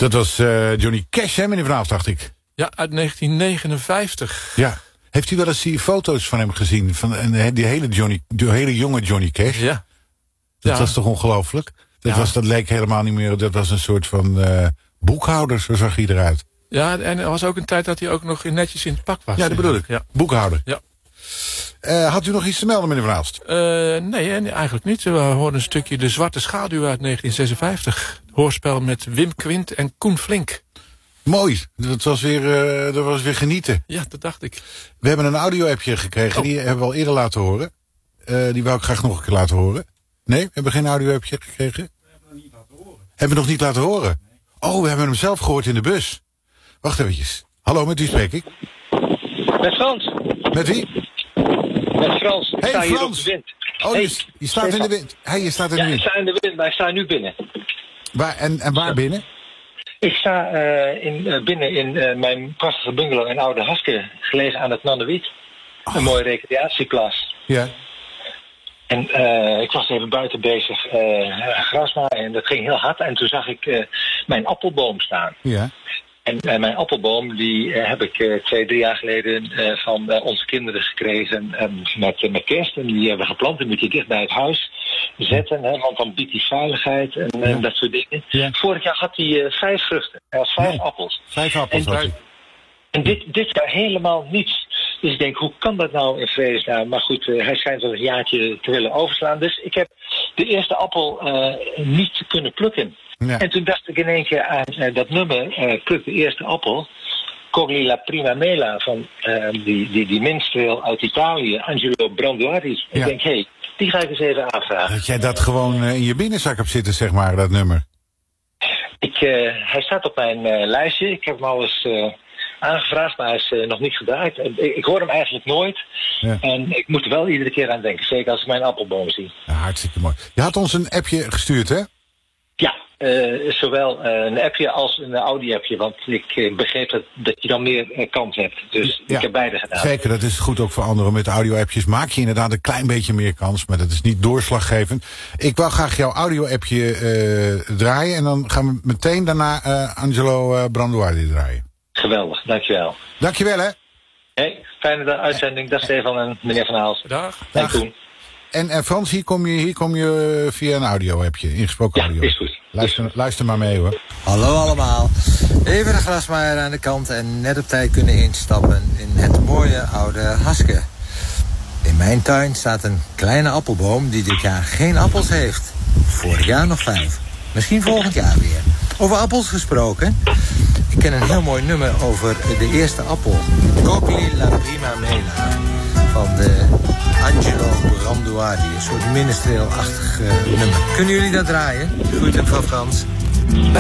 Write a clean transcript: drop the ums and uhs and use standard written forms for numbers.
Dat was Johnny Cash, hè, meneer Vanavond, dacht ik. Ja, uit 1959. Ja. Heeft u wel eens die foto's van hem gezien? Van die hele jonge Johnny Cash? Ja. Dat was toch ongelooflijk? Dat leek helemaal niet meer... Dat was een soort van boekhouder, zo zag hij eruit. Ja, en er was ook een tijd dat hij ook nog netjes in het pak was. Ja, dat bedoel ik. Ja. Boekhouder. Ja. Had u nog iets te melden, meneer Van Aalst? Nee, eigenlijk niet. We hoorden een stukje De Zwarte Schaduw uit 1956. Hoorspel met Wim Quint en Koen Flink. Mooi. Dat was weer genieten. Ja, dat dacht ik. We hebben een audio-appje gekregen. Die hebben we al eerder laten horen. Die wou ik graag nog een keer laten horen. Nee, we hebben geen audio-appje gekregen? We hebben hem nog niet laten horen. Hebben we nog niet laten horen? Nee. Oh, we hebben hem zelf gehoord in de bus. Wacht eventjes. Hallo, met wie spreek ik? Met Frans. Met wie? Met Frans. Ik sta Frans. hier op de wind. Oh, je staat in de wind. Je staat in de wind. Ik sta in de wind, maar ik sta nu binnen. Waar, en waar binnen? Ik sta binnen in mijn prachtige bungalow in Oude Haske, gelegen aan het Nannewiet. Een mooie recreatieplaats. Ja. En ik was even buiten bezig gras maaien en dat ging heel hard. En toen zag ik mijn appelboom staan. Ja. En mijn appelboom, die heb ik 2-3 jaar geleden van onze kinderen gekregen met kerst. En die hebben we geplant. Die moet je dicht bij het huis zetten, hè, want dan biedt die veiligheid en dat soort dingen. Ja. Vorig jaar had hij 5 vruchten. Hij had 5 appels. 5 appels. En dit jaar helemaal niets. Dus ik denk, hoe kan dat nou in vredesnaam? Maar goed, hij schijnt wel een jaartje te willen overslaan. Dus ik heb de eerste appel niet kunnen plukken. Ja. En toen dacht ik in één keer aan dat nummer, pluk de eerste appel. Cogli la prima mela van die minstreel uit Italië, Angelo Branduardi. Ja. Ik denk, die ga ik eens even aanvragen. Dat jij dat gewoon in je binnenzak hebt zitten, zeg maar, dat nummer. Hij staat op mijn lijstje. Ik heb hem al eens aangevraagd, maar hij is nog niet gedraaid. Ik hoor hem eigenlijk nooit. Ja. En ik moet er wel iedere keer aan denken. Zeker als ik mijn appelboom zie. Ja, hartstikke mooi. Je had ons een appje gestuurd, hè? Ja, zowel een appje als een Audi-appje. Want ik begreep dat je dan meer kans hebt. Dus ik heb beide gedaan. Zeker, dat is goed ook voor anderen. Met audio-appjes maak je inderdaad een klein beetje meer kans. Maar dat is niet doorslaggevend. Ik wou graag jouw audio-appje draaien. En dan gaan we meteen daarna Angelo Branduardi draaien. Geweldig, dankjewel. Dankjewel, hè. Hey, fijne uitzending. Dag Stefan en meneer Van Aalst. Dag. En Koen. En Frans, hier kom je via een audio-appje, ingesproken audio. Ja, is goed. Luister maar mee, hoor. Hallo allemaal. Even de grasmaaier aan de kant en net op tijd kunnen instappen in het mooie oude Haske. In mijn tuin staat een kleine appelboom die dit jaar geen appels heeft. Vorig jaar nog 5. Misschien volgend jaar weer. Over appels gesproken. Ik ken een heel mooi nummer over de eerste appel. Cogli la prima mela. Van de Angelo Branduardi. Een soort ministreelachtig nummer. Kunnen jullie dat draaien? Groeten van Frans.